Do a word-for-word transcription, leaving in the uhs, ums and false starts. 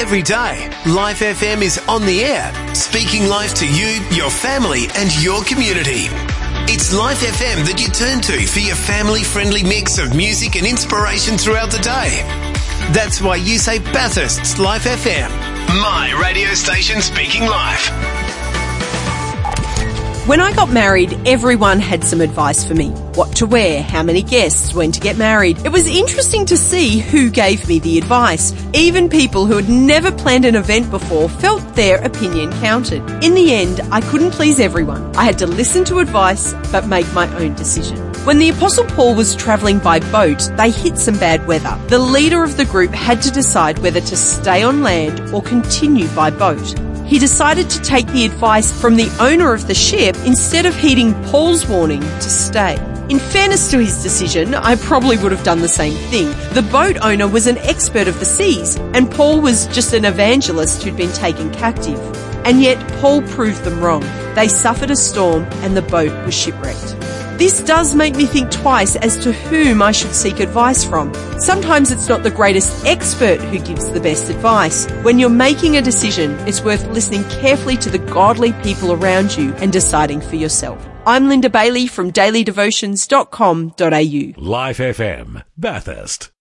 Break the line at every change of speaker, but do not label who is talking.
Every day, Life F M is on the air, speaking life to you, your family and your community. It's Life F M that you turn to for your family-friendly mix of music and inspiration throughout the day. That's why you say Bathurst's Life F M, my radio station speaking life.
When I got married, everyone had some advice for me. What to wear, how many guests, when to get married. It was interesting to see who gave me the advice. Even people who had never planned an event before felt their opinion counted. In the end, I couldn't please everyone. I had to listen to advice, but make my own decision. When the Apostle Paul was travelling by boat, they hit some bad weather. The leader of the group had to decide whether to stay on land or continue by boat. He decided to take the advice from the owner of the ship instead of heeding Paul's warning to stay. In fairness to his decision, I probably would have done the same thing. The boat owner was an expert of the seas, and Paul was just an evangelist who'd been taken captive. And yet Paul proved them wrong. They suffered a storm and the boat was shipwrecked. This does make me think twice as to whom I should seek advice from. Sometimes it's not the greatest expert who gives the best advice. When you're making a decision, it's worth listening carefully to the godly people around you and deciding for yourself. I'm Linda Bailey from daily devotions dot com dot a u.
Life F M, Bathurst.